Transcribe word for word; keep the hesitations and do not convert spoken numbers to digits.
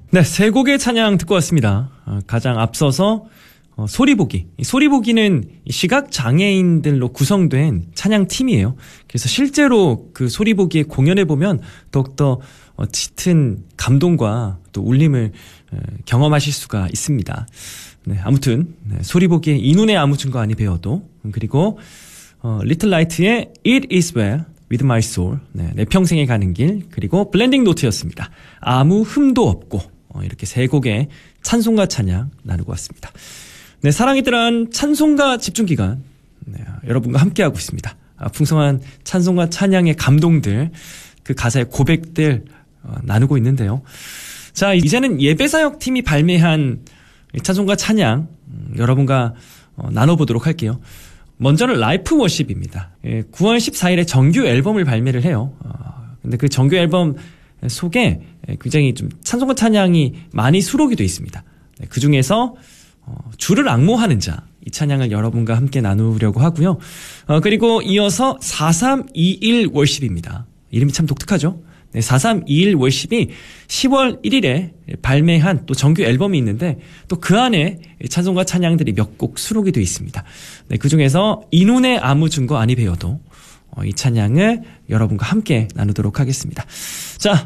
네, 세 곡의 찬양 듣고 왔습니다. 어, 가장 앞서서 어, 소리보기. 이 소리보기는 시각장애인들로 구성된 찬양팀이에요. 그래서 실제로 그 소리보기의 공연을 보면 더욱더 어, 짙은 감동과 또 울림을 에, 경험하실 수가 있습니다. 네, 아무튼 네, 소리보기의 이 눈에 아무 증거 아니 배워도, 그리고 어, 리틀 라이트의 It is well with my soul, 네, 내 평생에 가는 길, 그리고 블렌딩 노트였습니다. 아무 흠도 없고, 어, 이렇게 세 곡의 찬송가 찬양 나누고 왔습니다. 네, 사랑이 뜨란 찬송가 집중기간, 네, 여러분과 함께하고 있습니다. 아, 풍성한 찬송가 찬양의 감동들, 그 가사의 고백들 어, 나누고 있는데요. 자, 이제는 예배사역 팀이 발매한 찬송가 찬양 음, 여러분과 어, 나눠보도록 할게요. 먼저는 라이프 워십입니다. 예, 구월 십사일에 정규 앨범을 발매를 해요. 어, 근데 그 정규 앨범 속에 굉장히 좀 찬송가 찬양이 많이 수록이 되어 있습니다. 네, 그 중에서 어, 주를 앙모하는 자, 이 찬양을 여러분과 함께 나누려고 하고요. 어, 그리고 이어서 사삼이일 월십입니다. 이름이 참 독특하죠? 네, 사삼이일 월십이 시월 일일에 발매한 또 정규 앨범이 있는데 또 그 안에 찬송가 찬양들이 몇 곡 수록이 되어 있습니다. 네, 그 중에서 이 눈에 아무 증거 아니 배워도 어, 이 찬양을 여러분과 함께 나누도록 하겠습니다. 자,